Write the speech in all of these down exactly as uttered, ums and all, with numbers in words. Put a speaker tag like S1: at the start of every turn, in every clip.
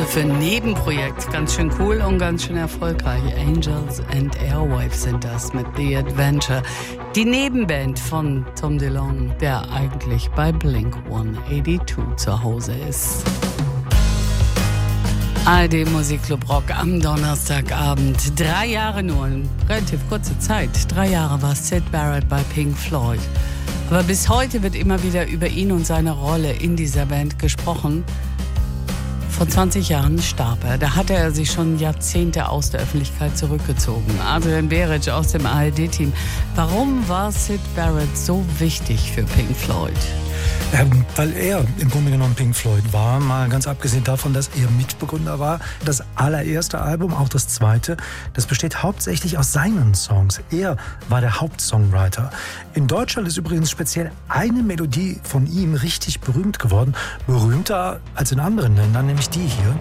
S1: Also für ein Nebenprojekt ganz schön cool und ganz schön erfolgreich. Angels and Airwaves sind das mit The Adventure. Die Nebenband von Tom DeLonge, der eigentlich bei Blink hundertzweiundachtzig zu Hause ist. A R D Musikclub Rock am Donnerstagabend. Drei Jahre nur, eine relativ kurze Zeit. Drei Jahre war Syd Barrett bei Pink Floyd. Aber bis heute wird immer wieder über ihn und seine Rolle in dieser Band gesprochen. Vor zwanzig Jahren starb er. Da hatte er sich schon Jahrzehnte aus der Öffentlichkeit zurückgezogen. Adrian Beric aus dem A R D-Team. Warum war Syd Barrett so wichtig für Pink Floyd?
S2: Ähm, weil er im Grunde genommen Pink Floyd war, mal ganz abgesehen davon, dass er Mitbegründer war. Das allererste Album, auch das zweite, das besteht hauptsächlich aus seinen Songs. Er war der Hauptsongwriter. In Deutschland ist übrigens speziell eine Melodie von ihm richtig berühmt geworden. Berühmter als in anderen Ländern, nämlich die hier.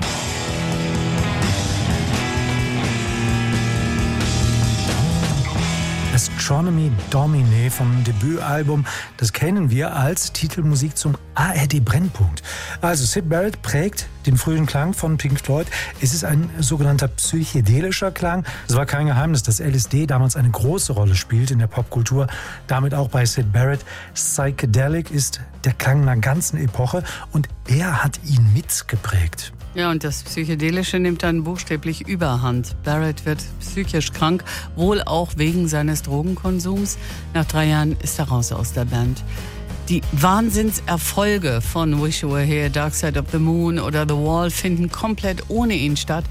S2: Astronomy Domine vom Debütalbum, das kennen wir als Titelmusik zum A R D-Brennpunkt. Also Syd Barrett prägt den frühen Klang von Pink Floyd. Es ist ein sogenannter psychedelischer Klang. Es war kein Geheimnis, dass L S D damals eine große Rolle spielt in der Popkultur, damit auch bei Syd Barrett. Psychedelic ist der Klang einer ganzen Epoche und er hat ihn mitgeprägt.
S1: Ja, und das Psychedelische nimmt dann buchstäblich Überhand. Barrett wird psychisch krank, wohl auch wegen seines Drogenkonsums. Nach drei Jahren ist er raus aus der Band. Die Wahnsinnserfolge von Wish You Were Here, Dark Side of the Moon oder The Wall finden komplett ohne ihn statt.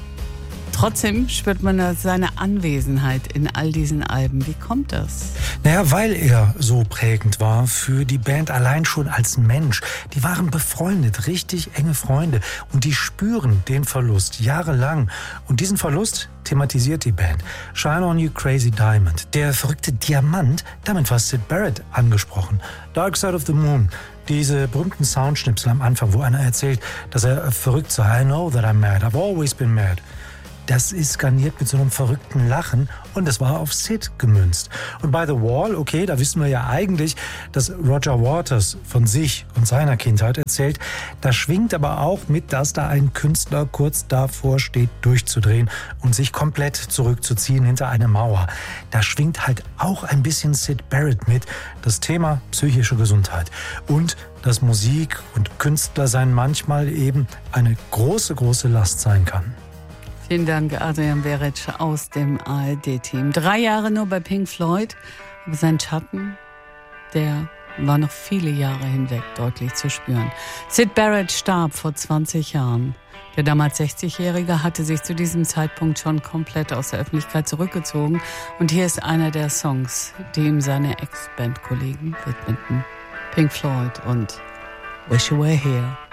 S1: Trotzdem spürt man seine Anwesenheit in all diesen Alben. Wie kommt das?
S2: Naja, weil er so prägend war für die Band allein schon als Mensch. Die waren befreundet, richtig enge Freunde. Und die spüren den Verlust jahrelang. Und diesen Verlust thematisiert die Band. Shine On You Crazy Diamond, der verrückte Diamant, damit war Syd Barrett angesprochen. Dark Side of the Moon, diese berühmten Soundschnipsel am Anfang, wo einer erzählt, dass er verrückt sei. I know that I'm mad, I've always been mad. Das ist garniert mit so einem verrückten Lachen und das war auf Syd gemünzt. Und bei The Wall, okay, da wissen wir ja eigentlich, dass Roger Waters von sich und seiner Kindheit erzählt. Da schwingt aber auch mit, dass da ein Künstler kurz davor steht, durchzudrehen und sich komplett zurückzuziehen hinter eine Mauer. Da schwingt halt auch ein bisschen Syd Barrett mit, das Thema psychische Gesundheit. Und dass Musik und Künstlersein manchmal eben eine große, große Last sein kann.
S1: Vielen Dank, Adrian Beric aus dem A R D-Team. Drei Jahre nur bei Pink Floyd, aber sein Schatten, der war noch viele Jahre hinweg deutlich zu spüren. Syd Barrett starb vor zwanzig Jahren. Der damals sechzigjährige hatte sich zu diesem Zeitpunkt schon komplett aus der Öffentlichkeit zurückgezogen. Und hier ist einer der Songs, die ihm seine Ex-Bandkollegen widmeten. Pink Floyd und Wish You Were Here.